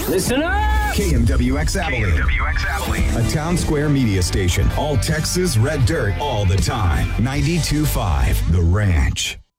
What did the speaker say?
Listen up! KMWX Abilene. A town square media station. All Texas red dirt all the time. 92.5 The Ranch.